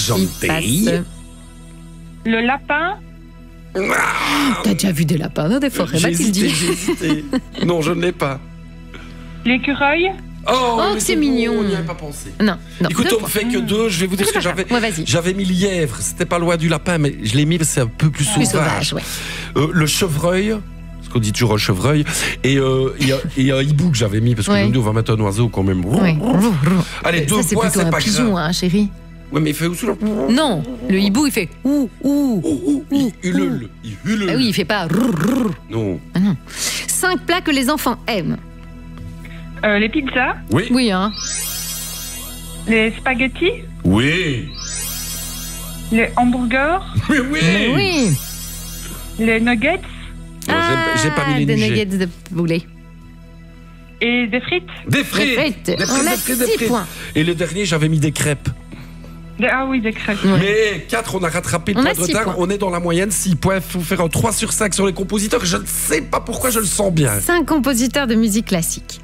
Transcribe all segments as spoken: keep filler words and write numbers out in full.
Gentil. Le lapin. Ah, T'as déjà vu des lapins dans des forêts, j'ai Mathilde? hésité, j'ai hésité. Non, je ne l'ai pas. L'écureuil. Oh, Oh, mais c'est beau, mignon. On n'y avait pas pensé. Non, non. Écoute, deux on ne points. fait que deux. Je vais vous dire ce que j'avais. Ouais, vas-y. J'avais mis le lièvre. C'était pas loin du lapin, mais je l'ai mis parce que c'est un peu plus Plus sauvage. sauvage, ouais. Euh, le chevreuil. Parce qu'on dit toujours un chevreuil. Et euh, il y, a- il y a un hibou que j'avais mis parce que Ouais. je me dis, on va mettre un oiseau quand même. Ouais. Allez, deux Ça, c'est points, plutôt c'est un pas pigeon, grave. hein, chérie. Ouais, mais il fait où sous le. Non, le hibou, il fait ouh, ouh. Oh, oh, il ulule. Il ulule. Ah oui, il fait pas rrr, rrr. Non. Ah non. Cinq plats que les enfants aiment. Euh, les pizzas. Oui. Oui, hein. Les spaghettis. Oui. Les hamburgers. Mais oui. Mais oui. Les nuggets. Non, j'ai- j'ai pas mis les des nuggets. nuggets de poulet. Et des frites. Des frites. Des frites. Des frites, On a des frites, des six frites. points. Et le dernier, j'avais mis des crêpes. Des- ah oui, des crêpes. Ouais. Mais quatre, on a rattrapé le On point a de six retard. points. On est dans la moyenne. six points. Il faut faire un trois sur cinq sur les compositeurs. Je ne sais pas pourquoi je le sens bien. Cinq compositeurs de musique classique.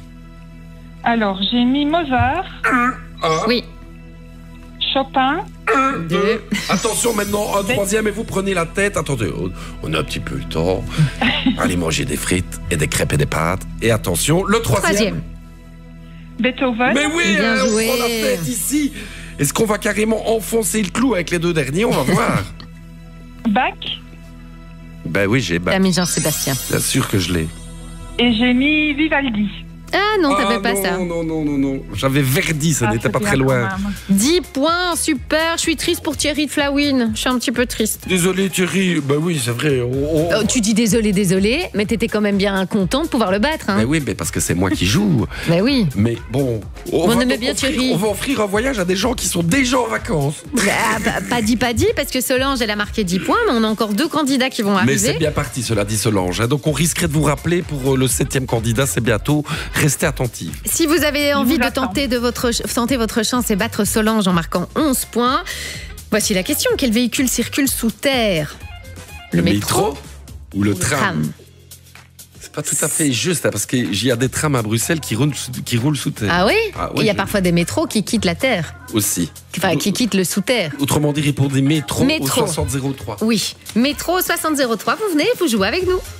Alors, j'ai mis Mozart, Un, Oui. Chopin, un, deux. Deux. Attention maintenant, un troisième et vous prenez la tête. Attendez, on- on a un petit peu le temps. Allez manger des frites et des crêpes et des pâtes. Et attention, le troisième. Troisième. Beethoven. Mais oui, Bien hein, on joué. prend la tête ici. Est-ce qu'on va carrément enfoncer le clou avec les deux derniers? On va voir. Bach. Ben oui, j'ai T'as bah, mis Jean-Sébastien. bien sûr que je l'ai. Et j'ai mis Vivaldi. Ah non, t'avais Ah, pas non, ça. Non, non, non, non. J'avais Verdi, ça Ah, n'était c'est pas bien très quand loin. même. dix points, super. Je suis triste pour Thierry de Flawin. Je suis un petit peu triste. Désolé Thierry, ben oui, c'est vrai. on- on- Oh, tu dis désolé, désolé, mais t'étais quand même bien content de pouvoir le battre. Hein. Ben oui, mais parce que c'est moi qui joue. Bah oui. Mais bon, on, On va aimait donc bien offrir, Thierry. on va offrir un voyage à des gens qui sont déjà en vacances. Bah, bah, pas dit, pas dit, parce que Solange, elle a marqué dix points, mais on a encore deux candidats qui vont Mais arriver. c'est bien parti, cela dit Solange. hein. Donc on risquerait de vous rappeler pour euh, le septième candidat, c'est bientôt. Restez attentifs. Si vous avez envie vous de attends. tenter, de votre, tenter votre chance et battre Solange en marquant onze points, voici la question. Quel véhicule circule sous terre? Le, métro, ou le ou le tram, tram? C'est pas tout à fait juste, hein, parce qu'il y a des trams à Bruxelles qui roulent, sous- qui roulent sous terre. Ah oui, Ah Et oui, il y a je- parfois des métros qui quittent la terre. Aussi. Enfin, qui quittent le sous-terre. Autrement dit, répondez métro, Métro. au soixante zéro trois. Oui. Métro soixante zéro trois, vous venez, vous jouez avec nous.